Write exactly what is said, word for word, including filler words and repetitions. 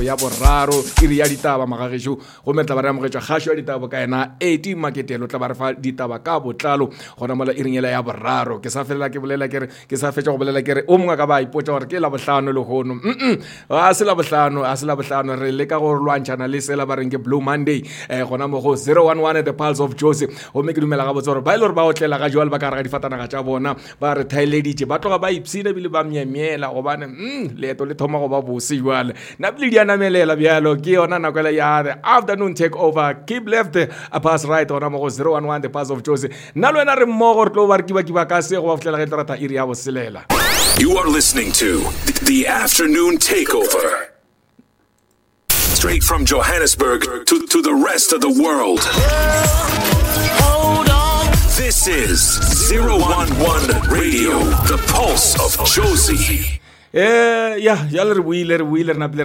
ya boraro iri ya ditaba magagesho go metla ba re amogetša kgašo ya ditaba ka ena eighty Maketelo tla ba re fa ditaba ka botlalo gona mola iringela ya boraro ke sa felela ke bolela kere ke sa fetša go bolela kere o mongwe ka ba ipotša gore ke la bohlano le gono mm a se la bohlano a se la bohlano re le ka go lwantšhana le sela ba reng ke Blue Monday eh gona mo go zero one one at the Pulse of Josie go me ke dumela ga botse gore ba ile gore ba otlela ga jwale ba ka re ga difatanaga tša bona ba re thaeleditše ba tloga ba ipsine bile ba myemiela gobane mm leeto le thoma go ba bose jwale na bile di namelela bjalo ke yona nakwela ya the afternoon take over keep left a pass right ona mo go zero one one the Pulse of Josie nna lwena re mmogo re tlo ba re kiba kiba ka se go ba fitlela ge trata iri ya boselela. You are listening to the afternoon takeover straight from Johannesburg to, to the rest of the world. Hold on. This is zero one one Radio, the Pulse of Josie. Eh ya ya le re buile re buile re na